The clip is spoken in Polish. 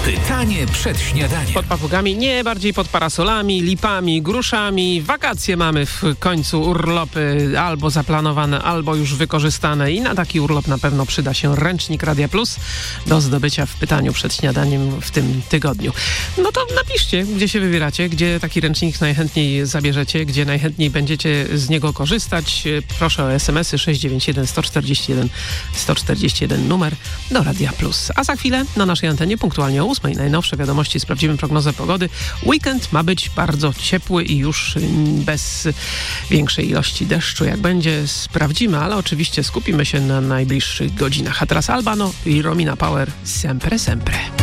Pytanie przed śniadaniem. Pod papugami, nie, bardziej pod parasolami, lipami, gruszami. Wakacje mamy w końcu, urlopy albo zaplanowane, albo już wykorzystane i na taki urlop na pewno przyda się ręcznik Radia Plus do zdobycia w pytaniu przed śniadaniem w tym tygodniu. No to napiszcie, gdzie się wybieracie, gdzie taki ręcznik najchętniej zabierzecie, gdzie najchętniej będziecie z niego korzystać. Proszę o SMS-y 691 141 141 numer do Radia Plus. A za chwilę na naszej antenie punktualnie o 8:00 najnowsze wiadomości, sprawdzimy prognozę pogody. Weekend ma być bardzo ciepły i już bez większej ilości deszczu. Jak będzie, sprawdzimy, ale oczywiście skupimy się na najbliższych godzinach. A teraz Albano i Romina Power, Sempre Sempre.